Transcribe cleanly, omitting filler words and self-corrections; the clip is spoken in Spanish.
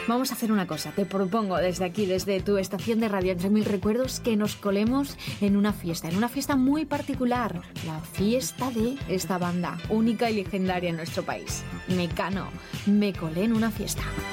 Vamos a hacer una cosa. Te propongo desde aquí, desde tu estación de radio Entre Mil Recuerdos, que nos colemos en una fiesta muy particular. La fiesta de esta banda, única y legendaria en nuestro país. Mecano. Me colé en una fiesta.